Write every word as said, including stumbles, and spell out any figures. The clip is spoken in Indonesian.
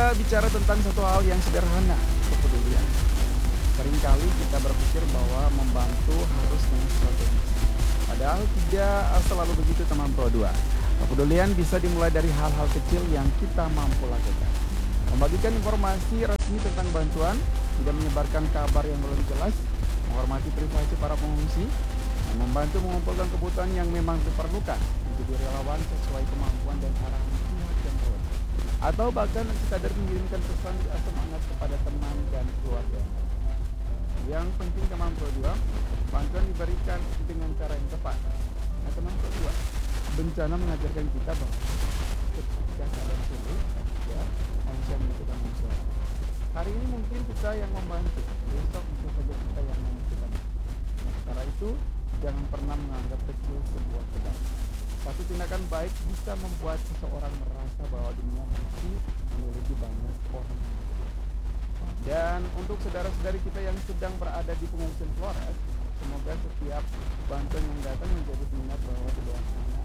kita bicara tentang satu hal yang sederhana, kepedulian. Seringkali kita berpikir bahwa membantu harus dengan sesuatu yang besar. Padahal tidak selalu begitu teman Pro dua. Kepedulian bisa dimulai dari hal-hal kecil yang kita mampu lakukan. Membagikan informasi resmi tentang bantuan, tidak menyebarkan kabar yang belum jelas, menghormati privasi para pengungsi, dan membantu mengumpulkan kebutuhan yang memang diperlukan, menjadi relawan sesuai kemampuan dan arahan pihak yang berwenang. Atau bahkan sekadar mengirimkan pesan semangat kepada teman dan keluarga. Yang penting teman Pro dua, bantuan diberikan dengan cara yang tepat. Nah teman Pro dua, bencana mengajarkan kita bahwa ketika kalian sulit, ya, manusia membutuhkan manusia. Hari ini mungkin kita yang membantu, besok bisa saja kita yang membutuhkan. Nah, secara itu, jangan pernah menganggap kecil sebuah kebaikan. Satu tindakan baik bisa membuat seseorang merasa bahwa dunia masih memiliki banyak orang. Dan untuk saudara-saudari kita yang sedang berada di pengungsian Flores, semoga setiap bantuan yang datang menjadi pengingat bahwa di luar sana